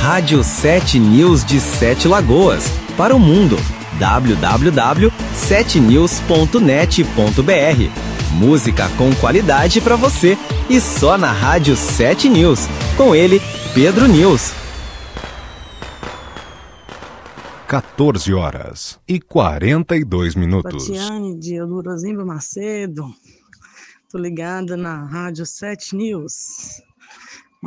Rádio 7 News de Sete Lagoas, para o mundo. www.7news.net.br. Música com qualidade para você e só na Rádio 7 News. Com ele, Pedro News. 14h42. Tatiane de Elurozimba Macedo. Tô ligada na Rádio 7 News.